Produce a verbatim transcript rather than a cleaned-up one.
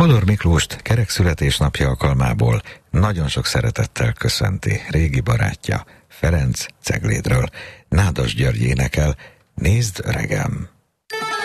Fodor Miklóst kerek születésnapja alkalmából nagyon sok szeretettel köszönti régi barátja, Ferenc Ceglédről. Nádas György énekel, Nézd, öregem!